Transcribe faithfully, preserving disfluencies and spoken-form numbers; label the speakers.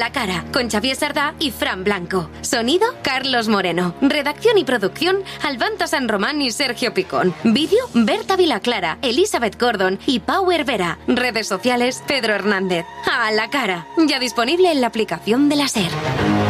Speaker 1: la cara, con Xavier Sardá y Fran Blanco. Sonido, Carlos Moreno. Redacción y producción, Albanta San Román y Sergio Picón. Vídeo, Berta Vilaclara, Elizabeth Gordon y Power Vera. Redes sociales, Pedro Hernández. A la cara. Ya disponible en la aplicación de la SER.